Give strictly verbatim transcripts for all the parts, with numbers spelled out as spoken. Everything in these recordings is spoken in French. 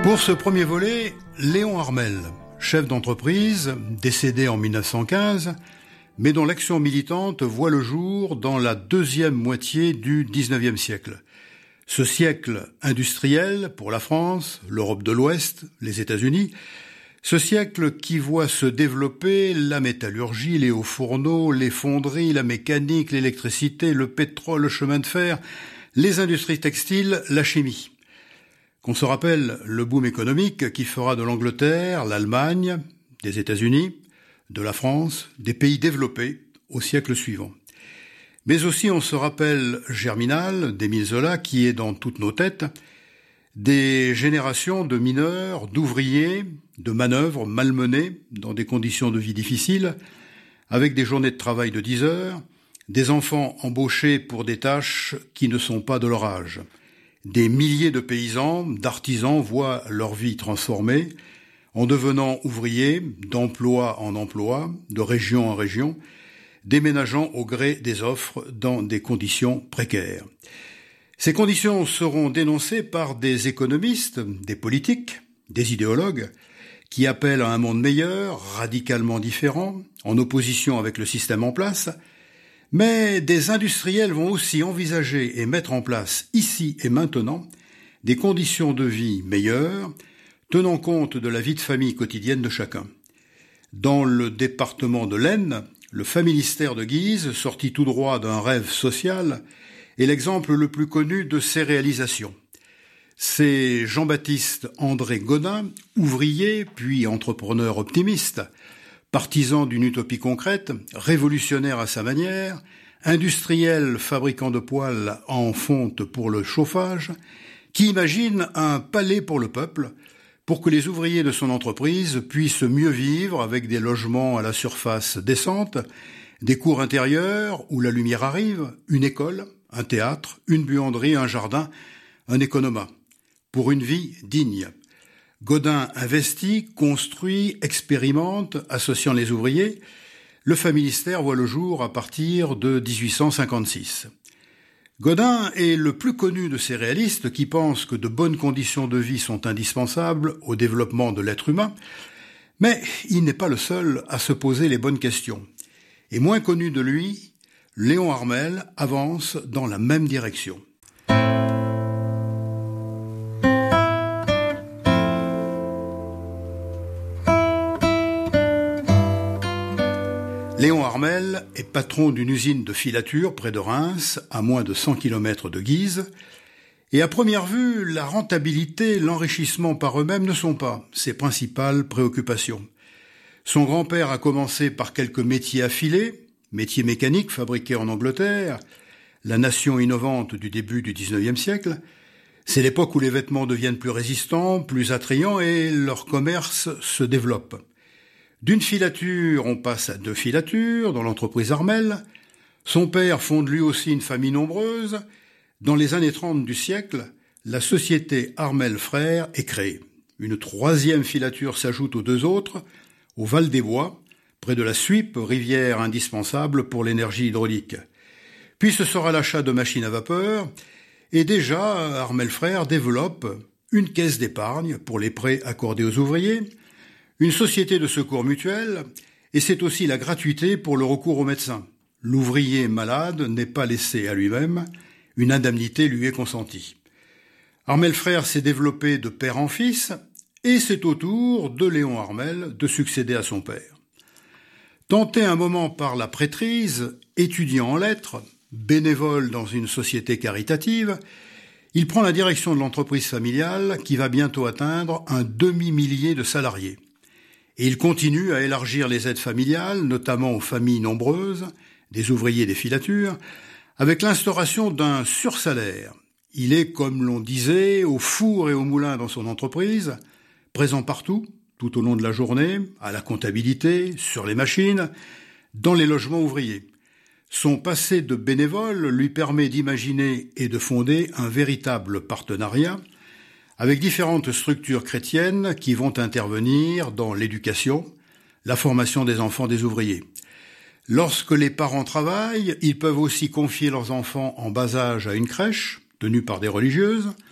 Pour ce premier volet, Léon Harmel, chef d'entreprise, décédé en mille neuf cent quinze, mais dont l'action militante voit le jour dans la deuxième moitié du dix-neuvième siècle. Ce siècle industriel pour la France, l'Europe de l'Ouest, les États-Unis, ce siècle qui voit se développer la métallurgie, les hauts fourneaux, les fonderies, la mécanique, l'électricité, le pétrole, le chemin de fer, les industries textiles, la chimie. Qu'on se rappelle le boom économique qui fera de l'Angleterre, l'Allemagne, des États-Unis, de la France, des pays développés au siècle suivant. Mais aussi on se rappelle Germinal d'Émile Zola qui est dans toutes nos têtes, des générations de mineurs, d'ouvriers, de manœuvres malmenés dans des conditions de vie difficiles, avec des journées de travail de dix heures, des enfants embauchés pour des tâches qui ne sont pas de leur âge. Des milliers de paysans, d'artisans voient leur vie transformée en devenant ouvriers, d'emploi en emploi, de région en région, déménageant au gré des offres dans des conditions précaires. Ces conditions seront dénoncées par des économistes, des politiques, des idéologues, qui appellent à un monde meilleur, radicalement différent, en opposition avec le système en place, mais des industriels vont aussi envisager et mettre en place, ici et maintenant, des conditions de vie meilleures, tenant compte de la vie de famille quotidienne de chacun. Dans le département de l'Aisne, le familistère de Guise, sorti tout droit d'un rêve social, est l'exemple le plus connu de ces réalisations. C'est Jean-Baptiste André Gaudin, ouvrier puis entrepreneur optimiste, partisan d'une utopie concrète, révolutionnaire à sa manière, industriel fabricant de poêles en fonte pour le chauffage, qui imagine un palais pour le peuple, pour que les ouvriers de son entreprise puissent mieux vivre avec des logements à la surface décente, des cours intérieurs où la lumière arrive, une école, un théâtre, une buanderie, un jardin, un économat, pour une vie digne. Gaudin investit, construit, expérimente, associant les ouvriers. Le familistère voit le jour à partir de dix-huit cent cinquante-six. Gaudin est le plus connu de ces réalistes qui pensent que de bonnes conditions de vie sont indispensables au développement de l'être humain, mais il n'est pas le seul à se poser les bonnes questions. Et moins connu de lui, Léon Harmel avance dans la même direction. Léon Harmel est patron d'une usine de filature près de Reims, à moins de cent kilomètres de Guise, et à première vue, la rentabilité, l'enrichissement par eux-mêmes ne sont pas ses principales préoccupations. Son grand-père a commencé par quelques métiers affilés, métiers mécaniques fabriqués en Angleterre, la nation innovante du début du dix-neuvième siècle. C'est l'époque où les vêtements deviennent plus résistants, plus attrayants et leur commerce se développe. D'une filature, on passe à deux filatures dans l'entreprise Harmel. Son père fonde lui aussi une famille nombreuse. Dans les années trente du siècle, la société Harmel Frères est créée. Une troisième filature s'ajoute aux deux autres, au Val des Bois, près de la Suippe, rivière indispensable pour l'énergie hydraulique. Puis ce sera l'achat de machines à vapeur, et déjà Harmel Frères développe une caisse d'épargne pour les prêts accordés aux ouvriers, une société de secours mutuel, et c'est aussi la gratuité pour le recours aux médecins. L'ouvrier malade n'est pas laissé à lui-même, une indemnité lui est consentie. Harmel Frères s'est développé de père en fils, et c'est au tour de Léon Harmel de succéder à son père. Tenté un moment par la prêtrise, étudiant en lettres, bénévole dans une société caritative, il prend la direction de l'entreprise familiale qui va bientôt atteindre un demi-millier de salariés. Et il continue à élargir les aides familiales, notamment aux familles nombreuses, des ouvriers des filatures, avec l'instauration d'un sursalaire. Il est, comme l'on disait, au four et au moulin dans son entreprise, présent partout, tout au long de la journée, à la comptabilité, sur les machines, dans les logements ouvriers. Son passé de bénévole lui permet d'imaginer et de fonder un véritable partenariat avec différentes structures chrétiennes qui vont intervenir dans l'éducation, la formation des enfants des ouvriers. Lorsque les parents travaillent, ils peuvent aussi confier leurs enfants en bas âge à une crèche, tenue par des religieuses,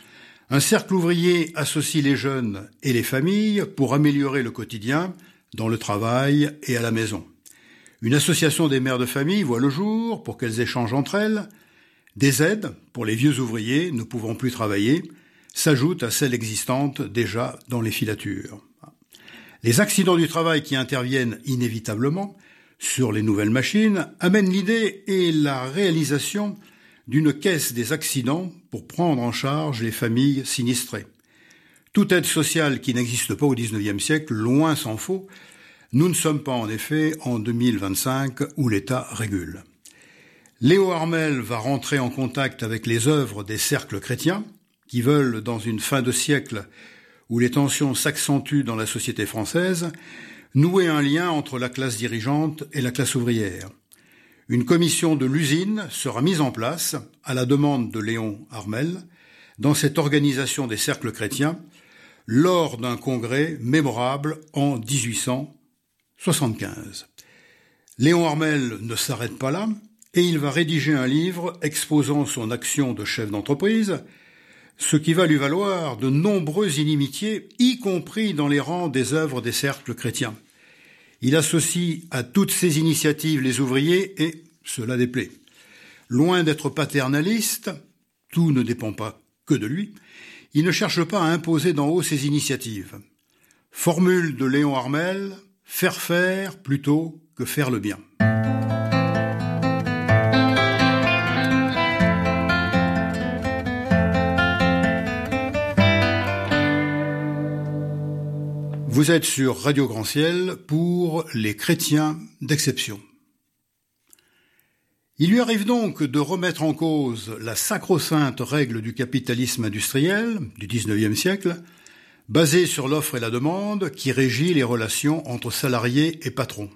Un cercle ouvrier associe les jeunes et les familles pour améliorer le quotidien dans le travail et à la maison. Une association des mères de famille voit le jour pour qu'elles échangent entre elles. Des aides pour les vieux ouvriers ne pouvant plus travailler s'ajoutent à celles existantes déjà dans les filatures. Les accidents du travail qui interviennent inévitablement sur les nouvelles machines amènent l'idée et la réalisation d'une caisse des accidents pour prendre en charge les familles sinistrées. Toute aide sociale qui n'existe pas au dix-neuvième siècle, loin s'en faut, nous ne sommes pas en effet en deux mille vingt-cinq où l'État régule. Léo Harmel va rentrer en contact avec les œuvres des cercles chrétiens qui veulent, dans une fin de siècle où les tensions s'accentuent dans la société française, nouer un lien entre la classe dirigeante et la classe ouvrière. Une commission de l'usine sera mise en place, à la demande de Léon Harmel, dans cette organisation des cercles chrétiens, lors d'un congrès mémorable en dix-huit cent soixante-quinze. Léon Harmel ne s'arrête pas là, et il va rédiger un livre exposant son action de chef d'entreprise, ce qui va lui valoir de nombreuses inimitiés, y compris dans les rangs des œuvres des cercles chrétiens. Il associe à toutes ces initiatives les ouvriers et cela déplaît. Loin d'être paternaliste, tout ne dépend pas que de lui, il ne cherche pas à imposer d'en haut ses initiatives. Formule de Léon Harmel, faire faire plutôt que faire le bien. Vous êtes sur Radio Grand Ciel pour les chrétiens d'exception. Il lui arrive donc de remettre en cause la sacro-sainte règle du capitalisme industriel du dix-neuvième siècle, basée sur l'offre et la demande qui régit les relations entre salariés et patrons.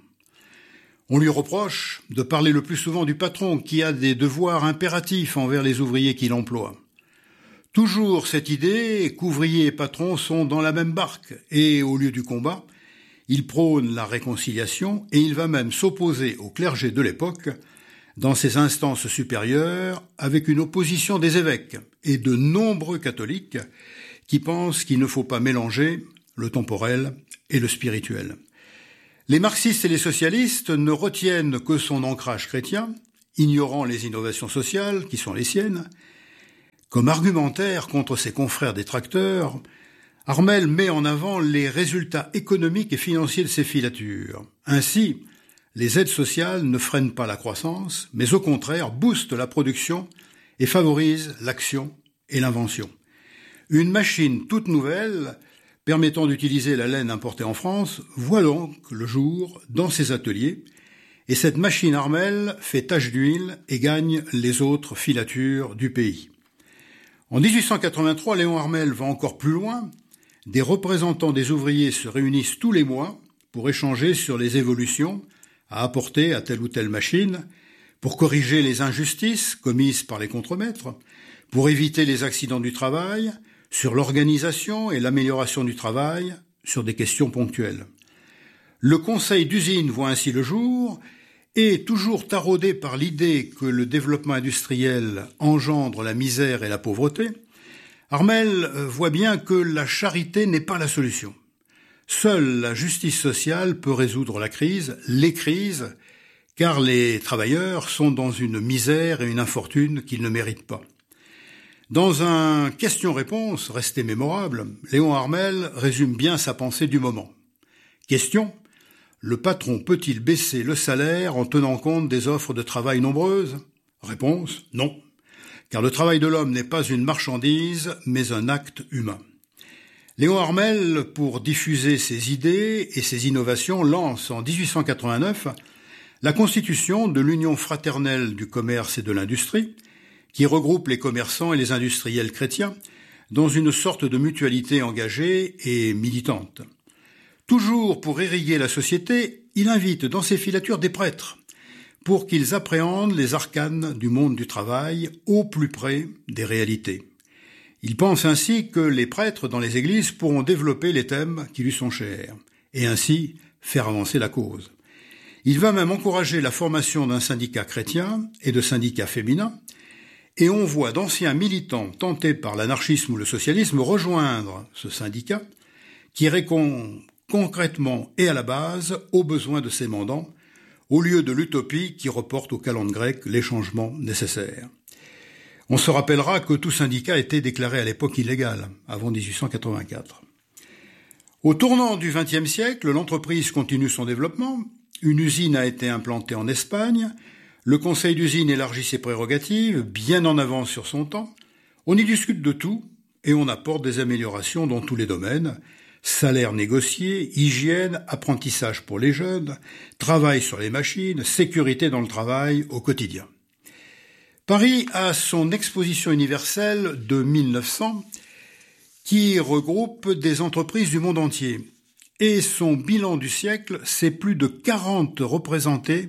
On lui reproche de parler le plus souvent du patron qui a des devoirs impératifs envers les ouvriers qu'il emploie. Toujours cette idée qu'ouvriers et patrons sont dans la même barque et, au lieu du combat, il prône la réconciliation et il va même s'opposer au clergé de l'époque dans ses instances supérieures avec une opposition des évêques et de nombreux catholiques qui pensent qu'il ne faut pas mélanger le temporel et le spirituel. Les marxistes et les socialistes ne retiennent que son ancrage chrétien, ignorant les innovations sociales qui sont les siennes. Comme argumentaire contre ses confrères détracteurs, Harmel met en avant les résultats économiques et financiers de ses filatures. Ainsi, les aides sociales ne freinent pas la croissance, mais au contraire boostent la production et favorisent l'action et l'invention. Une machine toute nouvelle, permettant d'utiliser la laine importée en France, voit donc le jour dans ses ateliers, et cette machine Harmel fait tache d'huile et gagne les autres filatures du pays. En dix-huit cent quatre-vingt-trois, Léon Harmel va encore plus loin. Des représentants des ouvriers se réunissent tous les mois pour échanger sur les évolutions à apporter à telle ou telle machine, pour corriger les injustices commises par les contremaîtres, pour éviter les accidents du travail, sur l'organisation et l'amélioration du travail, sur des questions ponctuelles. Le conseil d'usine voit ainsi le jour, et toujours taraudé par l'idée que le développement industriel engendre la misère et la pauvreté, Harmel voit bien que la charité n'est pas la solution. Seule la justice sociale peut résoudre la crise, les crises, car les travailleurs sont dans une misère et une infortune qu'ils ne méritent pas. Dans un question-réponse resté mémorable, Léon Harmel résume bien sa pensée du moment. Question : le patron peut-il baisser le salaire en tenant compte des offres de travail nombreuses ? Réponse : non, car le travail de l'homme n'est pas une marchandise, mais un acte humain. Léon Harmel, pour diffuser ses idées et ses innovations, lance en dix-huit cent quatre-vingt-neuf la constitution de l'Union fraternelle du commerce et de l'industrie, qui regroupe les commerçants et les industriels chrétiens dans une sorte de mutualité engagée et militante. Toujours pour irriguer la société, il invite dans ses filatures des prêtres pour qu'ils appréhendent les arcanes du monde du travail au plus près des réalités. Il pense ainsi que les prêtres dans les églises pourront développer les thèmes qui lui sont chers et ainsi faire avancer la cause. Il va même encourager la formation d'un syndicat chrétien et de syndicats féminins et on voit d'anciens militants tentés par l'anarchisme ou le socialisme rejoindre ce syndicat qui répond concrètement et à la base aux besoins de ses mandants, au lieu de l'utopie qui reporte aux calendes grecques les changements nécessaires. On se rappellera que tout syndicat était déclaré à l'époque illégal, avant dix-huit cent quatre-vingt-quatre. Au tournant du vingtième siècle, l'entreprise continue son développement. Une usine a été implantée en Espagne. Le conseil d'usine élargit ses prérogatives, bien en avance sur son temps. On y discute de tout et on apporte des améliorations dans tous les domaines. Salaire négocié, hygiène, apprentissage pour les jeunes, travail sur les machines, sécurité dans le travail au quotidien. Paris a son exposition universelle de mille neuf cents qui regroupe des entreprises du monde entier. Et son bilan du siècle, c'est plus de quarante représentés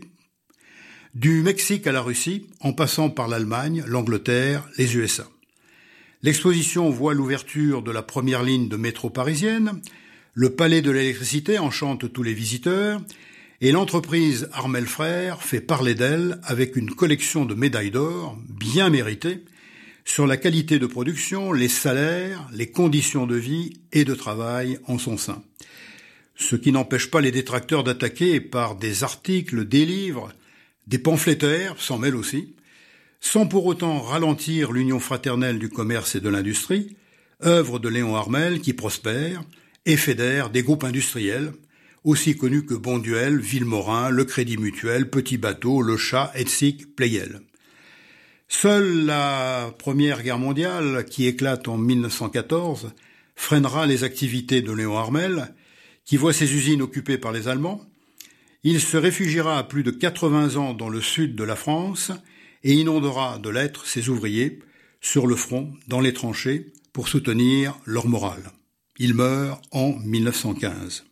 du Mexique à la Russie, en passant par l'Allemagne, l'Angleterre, les U S A. L'exposition voit l'ouverture de la première ligne de métro parisienne, le palais de l'électricité enchante tous les visiteurs, et l'entreprise Armel Frères fait parler d'elle avec une collection de médailles d'or bien méritées sur la qualité de production, les salaires, les conditions de vie et de travail en son sein. Ce qui n'empêche pas les détracteurs d'attaquer par des articles, des livres, des pamphlétaires, s'en mêlent aussi, sans pour autant ralentir l'union fraternelle du commerce et de l'industrie, œuvre de Léon Armel qui prospère et fédère des groupes industriels, aussi connus que Bonduel, Villemorin, Le Crédit Mutuel, Petit Bateau, Le Chat, Etsic, Pleyel. Seule la Première Guerre mondiale, qui éclate en mille neuf cent quatorze, freinera les activités de Léon Armel, qui voit ses usines occupées par les Allemands. Il se réfugiera à plus de quatre-vingts ans dans le sud de la France et inondera de lettres ses ouvriers sur le front, dans les tranchées, pour soutenir leur morale. Il meurt en mille neuf cent quinze.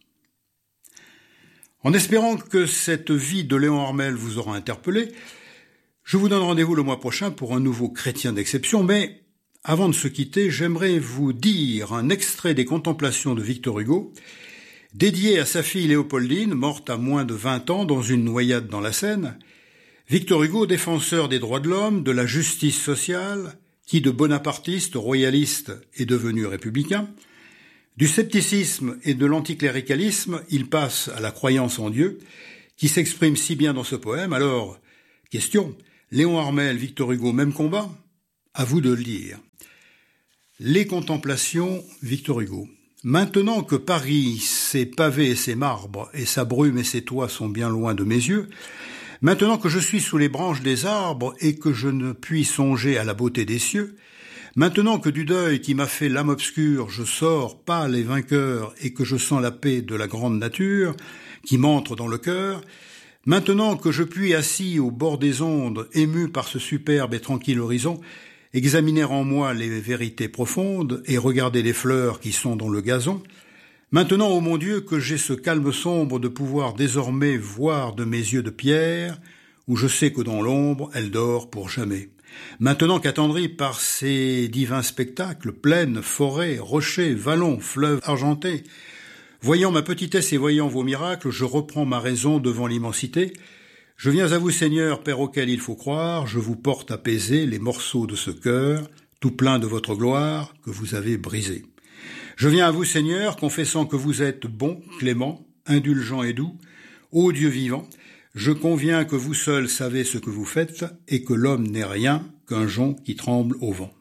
En espérant que cette vie de Léon Armel vous aura interpellé, je vous donne rendez-vous le mois prochain pour un nouveau chrétien d'exception, mais avant de se quitter, j'aimerais vous dire un extrait des Contemplations de Victor Hugo, dédié à sa fille Léopoldine, morte à moins de vingt ans dans une noyade dans la Seine. Victor Hugo, défenseur des droits de l'homme, de la justice sociale, qui de bonapartiste, royaliste est devenu républicain. Du scepticisme et de l'anticléricalisme, il passe à la croyance en Dieu, qui s'exprime si bien dans ce poème. Alors, question, Léon Armel, Victor Hugo, même combat? À vous de le dire. Les Contemplations, Victor Hugo. Maintenant que Paris, ses pavés et ses marbres, et sa brume et ses toits sont bien loin de mes yeux, maintenant que je suis sous les branches des arbres et que je ne puis songer à la beauté des cieux, maintenant que du deuil qui m'a fait l'âme obscure, je sors pâle et vainqueur et que je sens la paix de la grande nature qui m'entre dans le cœur, maintenant que je puis assis au bord des ondes, ému par ce superbe et tranquille horizon, examiner en moi les vérités profondes et regarder les fleurs qui sont dans le gazon, maintenant, ô mon Dieu, que j'ai ce calme sombre de pouvoir désormais voir de mes yeux de pierre, où je sais que dans l'ombre, elle dort pour jamais. Maintenant qu'attendri par ces divins spectacles, plaines, forêts, rochers, vallons, fleuves argentés, voyant ma petitesse et voyant vos miracles, je reprends ma raison devant l'immensité. Je viens à vous, Seigneur, Père auquel il faut croire, je vous porte apaiser les morceaux de ce cœur, tout plein de votre gloire, que vous avez brisé. Je viens à vous, Seigneur, confessant que vous êtes bon, clément, indulgent et doux, ô Dieu vivant, je conviens que vous seul savez ce que vous faites, et que l'homme n'est rien qu'un jonc qui tremble au vent.